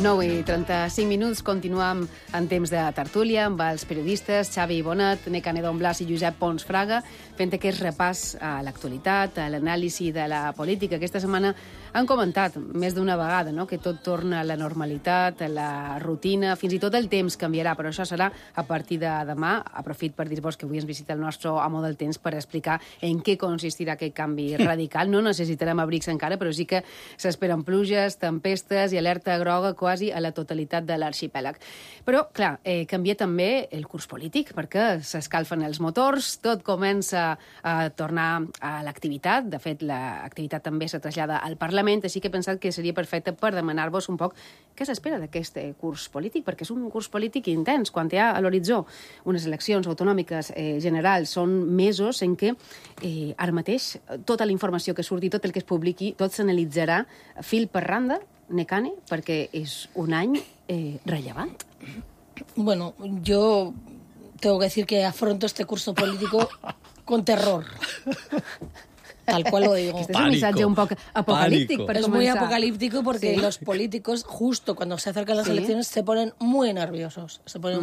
9:35, continuem en temps de tertúlia amb els periodistes Xavi Bonet, Nekane Don Blas i Josep Pons Fraga, fent aquest repàs a l'actualitat, a l'anàlisi de la política. Aquesta setmana han comentat més d'una vegada, no?, que tot torna a la normalitat, a la rutina, fins i tot el temps canviarà, però això serà a partir de demà. Aprofit per dir-vos que avui ens visita el nostre amo del temps per explicar en què consistirà aquest canvi radical. No necessitarem abrics encara, però sí que s'esperen pluges, tempestes i alerta groga quasi a la totalitat de l'arxipèlag. Però, clar, canvia també el curs polític, perquè s'escalfen els motors, tot comença a tornar a l'activitat. De fet, l'activitat també se trasllada al Parlament, així que he pensat que seria perfecte per demanar-vos un poc què s'espera d'aquest curs polític, perquè és un curs polític intens. Quan hi ha a l'horitzó unes eleccions autonòmiques generals, són mesos en què ara mateix tota la informació que surti, tot el que es publiqui, tot s'analitzarà fil per randa, Nekane, perquè és un any rellevant. Bueno, yo tengo que decir que afronto este curso político con terror. Tal cual lo digo. Este es un mensaje un poco apocalíptico. Es muy apocalíptico porque los políticos, justo cuando se acercan las elecciones, se ponen muy nerviosos.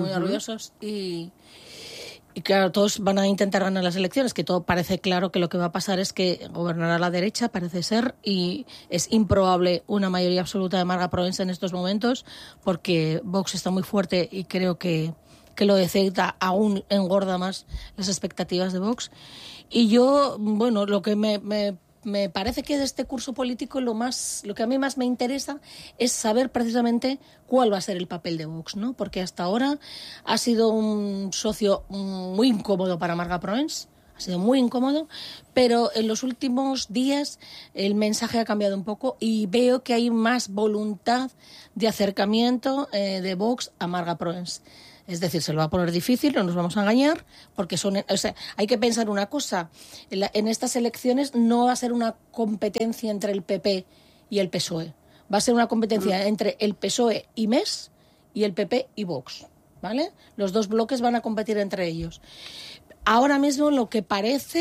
Y claro, todos van a intentar ganar las elecciones, que todo parece claro que lo que va a pasar es que gobernará la derecha, parece ser, y es improbable una mayoría absoluta de Marga Proens en estos momentos, porque Vox está muy fuerte y creo que lo detecta, aún engorda más las expectativas de Vox. Y yo, bueno, lo que me parece que de este curso político lo que a mí más me interesa es saber precisamente cuál va a ser el papel de Vox, ¿no? Porque hasta ahora ha sido un socio muy incómodo para Marga Proens, ha sido muy incómodo, pero en los últimos días el mensaje ha cambiado un poco y veo que hay más voluntad de acercamiento de Vox a Marga Proens. Es decir, se lo va a poner difícil, no nos vamos a engañar, porque hay que pensar una cosa. En estas elecciones no va a ser una competencia entre el PP y el PSOE. Va a ser una competencia entre el PSOE y MES y el PP y Vox, ¿vale? Los dos bloques van a competir entre ellos. Ahora mismo lo que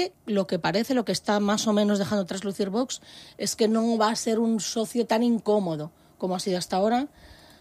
está más o menos dejando traslucir Vox es que no va a ser un socio tan incómodo como ha sido hasta ahora,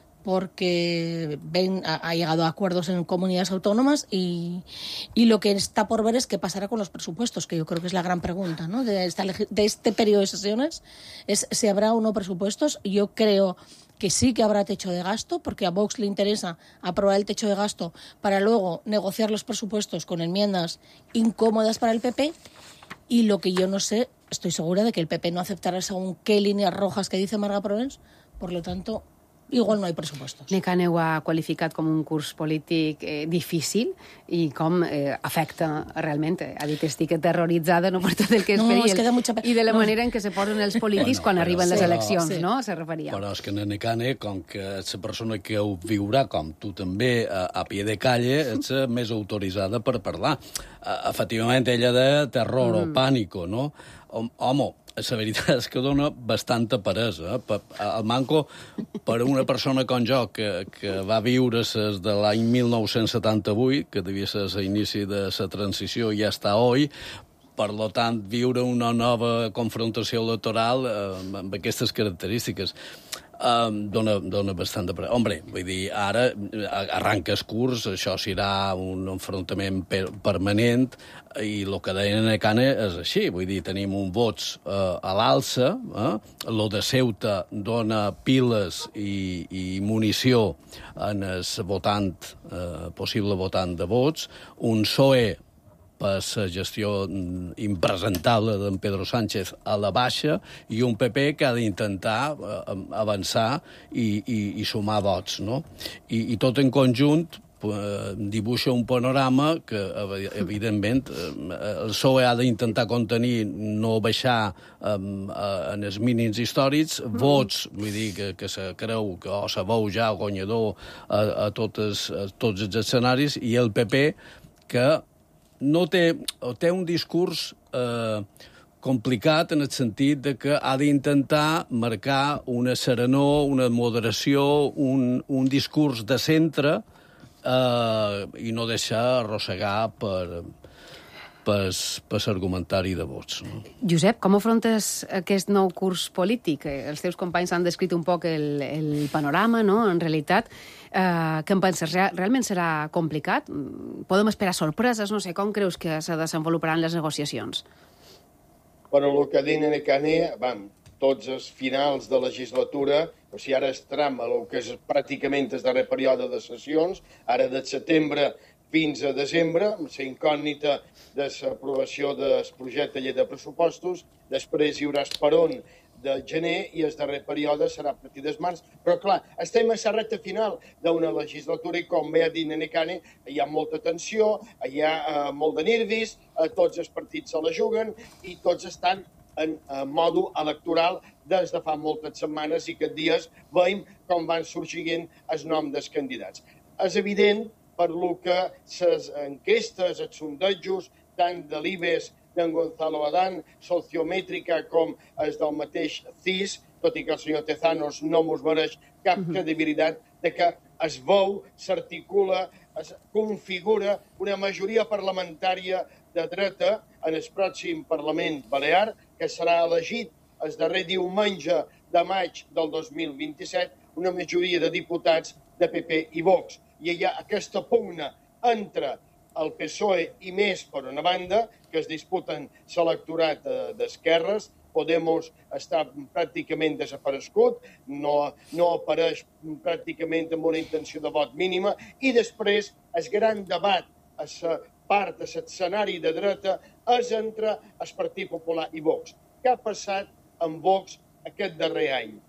porque ha llegado a acuerdos en comunidades autónomas y lo que está por ver es qué pasará con los presupuestos, que yo creo que es la gran pregunta, ¿no?, de este periodo de sesiones, es si habrá o no presupuestos. Yo creo que sí que habrá techo de gasto, porque a Vox le interesa aprobar el techo de gasto para luego negociar los presupuestos con enmiendas incómodas para el PP, y lo que yo no sé, estoy segura de que el PP no aceptará según qué líneas rojas que dice Marga Proens, por lo tanto igual no hi ha pressupostos. Nekane ho ha qualificat com un curs polític difícil i com afecta realment. Ha dit, estic aterroritzada per tot el que es feia i de la manera en què se posen els polítics quan arriben les eleccions, no? Se referia. Però és que Nekane, com que és la persona que ho viurà, com tu també, a pie de calle, ets més autoritzada per parlar. Efectivament, ella de terror o pànico, no? Home, la veritat és que dona bastanta peresa. El manco, per una persona com jo, que va viure des de l'any 1978, que devia ser l'inici de la transició, i hasta hoy, per tant, viure una nova confrontació electoral amb aquestes característiques dona bastant de pressa. Hombre, vull dir, ara arranca el curs, això serà un enfrontament permanent, i el que deia Nekane és així, vull dir, tenim un vots a l'alça, lo de Ceuta dona piles i munició en el votant, possible votant de vots, un PSOE per la gestió impresentable d'en Pedro Sánchez a la baixa, i un PP que ha d'intentar avançar i sumar vots, no? I tot en conjunt dibuixa un panorama que, evidentment, el PSOE ha d'intentar contenir, no baixar en els mínims històrics, vots, vull dir, que se creu que se veu ja guanyador a tots els escenaris, i el PP, que no té un discurs complicat en el sentit de que ha d'intentar marcar una serenor, una moderació, un discurs de centre i no deixar arrossegar per l'argumentari de vots. No? Josep, com afrontes aquest nou curs polític? Els teus companys han descrit un poc el panorama, no?, en realitat. Què en penses? Realment serà complicat? Podem esperar sorpreses? No sé, com creus que se desenvoluparan les negociacions? Bueno, el que diuen en Cané, tots els finals de legislatura, o sigui, ara estarem a el que és pràcticament el darrer període de sessions, ara de setembre fins a desembre, amb la incògnita de l'aprovació del projecte de llei de pressupostos, després hi haurà esperon de gener i el darrer període serà a partir del març. Però, clar, estem a la recta final d'una legislatura i, com bé ha dit Nenecane, hi ha molta tensió, hi ha molt de nervis, tots els partits se la juguen i tots estan en mòdul electoral des de fa moltes setmanes i aquests dies veiem com van sorgint el nom dels candidats. És evident, per lo que les enquestes, els sondejos, tant de l'IBEX, d'en Gonzalo Adán, sociomètrica, com els del mateix CIS, tot i que el senyor Tezanos no mos mereix cap credibilitat, de que es veu, s'articula, es configura una majoria parlamentària de dreta en el pròxim Parlament Balear, que serà elegit el darrer diumenge de maig del 2027, una majoria de diputats de PP i Vox. I hi ha aquesta pugna entre el PSOE i més, per una banda, que es disputen l'electorat d'esquerres. Podemos està pràcticament desaparegut, no apareix pràcticament amb una intenció de vot mínima, i després el gran debat a la part, a l'escenari de dreta, és entre el Partit Popular i Vox. Què ha passat amb Vox aquest darrer any?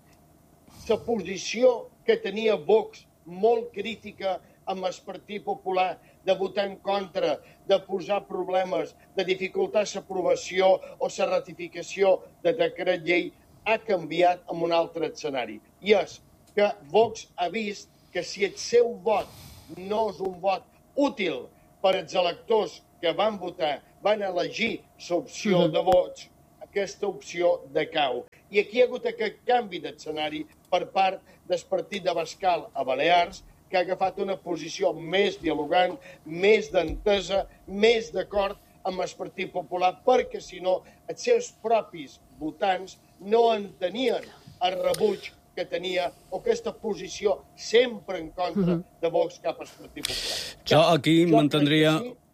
La posició que tenia Vox, molt crítica amb el Partit Popular, de votar en contra, de posar problemes, de dificultar l'aprovació o la ratificació de decret llei, ha canviat en un altre escenari. I és que Vox ha vist que si el seu vot no és un vot útil per als electors que van votar, van elegir l'opció de vots, aquesta opció decau. I aquí hi ha hagut aquest canvi d'escenari per part del partit d'Abascal a Balears, que ha agafat una posició més dialogant, més d'entesa, més d'acord amb el Partit Popular, perquè, si no, els seus propis votants no entenien el rebuig que tenia o aquesta posició sempre en contra de Vox cap al Partit Popular. Jo aquí m'entendria...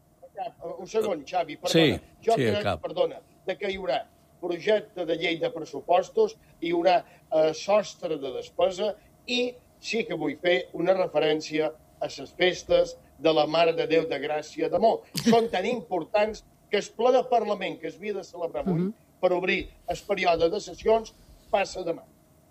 Un segon, Xavi, perdona. Jo crec, que hi haurà projecte de llei de pressupostos, hi haurà sostre de despesa i sí que vull fer una referència a les festes de la Mare de Déu de Gràcia de Mó. Són tan importants que el ple de Parlament que es havia de celebrar avui per obrir el període de sessions passa demà.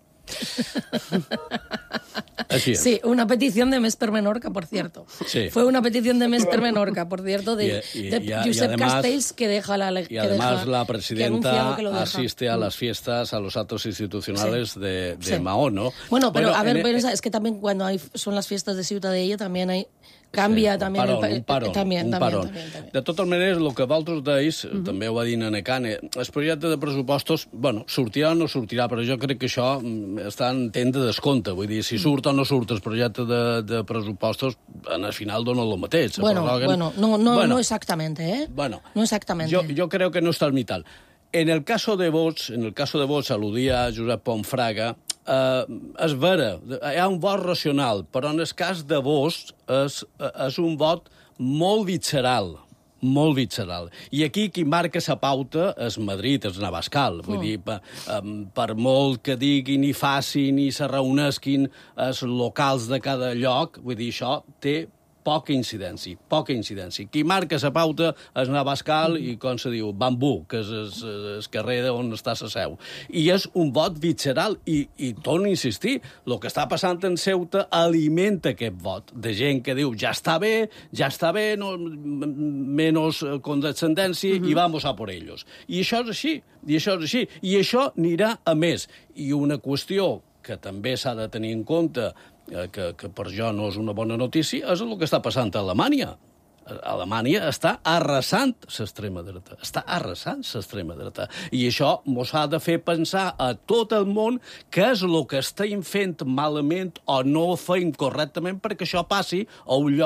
Sí, una petición de Mesper Menorca, por cierto. Sí. Fue una petición de Mesper Menorca, por cierto, de Josep Castells, que deja la... Y además la presidenta asiste a las fiestas, a los actos institucionales de Mahón, ¿no? Bueno, pero a ver, es que también cuando son las fiestas de Ciutadella también hay... Canvia també... Un parón. De totes maneres, el que vosaltres deis, també ho va dir Nenecane, el projecte de pressupostos, bueno, sortirà o no sortirà, però jo crec que això està en temps de descompte. Vull dir, si surt o no surt el projecte de pressupostos, en el final dona el mateix. No exactamente, ¿eh? Bueno, no exactamente. Yo creo que no está al mitad. En el caso de Vox, al·ludia a Josep Pontfraga, és vera, hi ha un vot racional, però en el cas de Vox és un vot molt visceral, molt visceral. I aquí qui marca la pauta és Madrid, és Abascal. Vull dir, per molt que diguin i facin i se reunesquin els locals de cada lloc, vull dir, això té poca incidència. Qui marca la pauta és Abascal i, com se diu, Bambú, que és el carrer on està la seu. I és un vot visceral i torno a insistir, el que està passant en Ceuta alimenta aquest vot de gent que diu ja està bé, no, menos condescendència i vamos a por ellos. I això és així. I això anirà a més. I una qüestió que també s'ha de tenir en compte, que per jo no és una bona notícia, és el que està passant a Alemanya. Alemanya està arrasant l'extrema dreta. I això ens ha de fer pensar a tot el món què és el que estem fent malament o no fem correctament perquè això passi a un lloc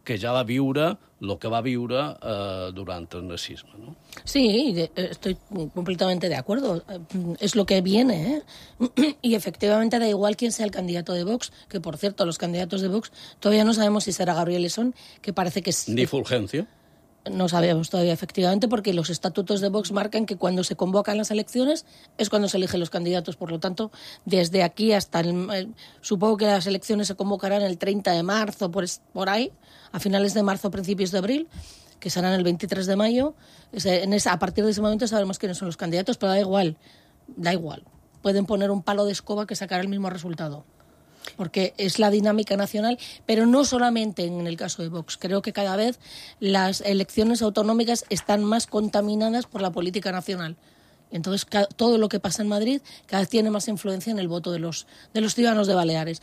que ja va viure el que va viure durant el nazisme, ¿no? Sí, estoy completamente de acuerdo. Es lo que viene, ¿eh? Y efectivamente da igual quién sea el candidato de Vox, que por cierto, los candidatos de Vox todavía no sabemos si será Gabriel Esón, que parece que es... Ni Fulgencio. No sabemos todavía, efectivamente, porque los estatutos de Vox marcan que cuando se convocan las elecciones es cuando se eligen los candidatos. Por lo tanto, desde aquí hasta supongo que las elecciones se convocarán el 30 de marzo, por ahí, a finales de marzo, principios de abril, que serán el 23 de mayo. A partir de ese momento sabremos quiénes son los candidatos, pero da igual. Pueden poner un palo de escoba que sacará el mismo resultado, porque es la dinámica nacional, pero no solamente en el caso de Vox. Creo que cada vez las elecciones autonómicas están más contaminadas por la política nacional. Y entonces todo lo que pasa en Madrid cada vez tiene más influencia en el voto de los ciudadanos de Baleares.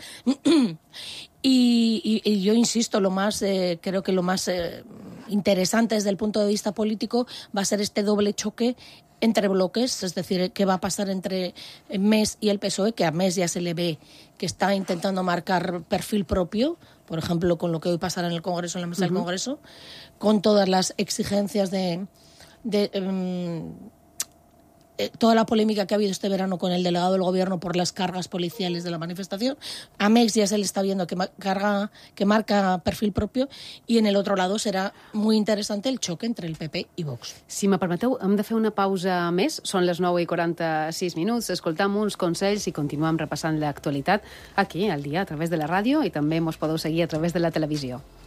Y yo insisto, creo que lo más interesante desde el punto de vista político va a ser este doble choque entre bloques, es decir, qué va a pasar entre MES y el PSOE, que a MES ya se le ve que está intentando marcar perfil propio, por ejemplo, con lo que hoy pasará en el Congreso, en la mesa del Congreso, con todas las exigencias toda la polémica que ha habido este verano con el delegado del Gobierno por las cargas policiales de la manifestación. A MEX ya se le está viendo que marca perfil propio, y en el otro lado serà muy interesante el choque entre el PP i Vox. Si me permeteu, hem de fer una pausa més. Són les 9:46 minuts. Escoltam uns consells i continuem repassant l'actualitat aquí, al dia, a través de la ràdio, i també mos podeu seguir a través de la televisió.